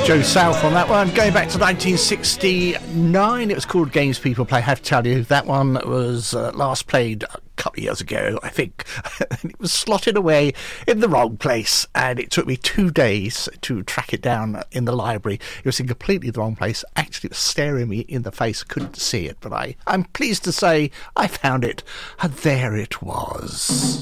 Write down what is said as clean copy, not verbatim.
Joe South on that one. Going back to 1969, it was called Games People Play. I have to tell you, that one was last played a couple of years ago, I think. It was slotted away in the wrong place, and it took me 2 days to track it down in the library. It was in completely the wrong place. Actually, it was staring me in the face. I couldn't see it, but I'm pleased to say I found it, and there it was.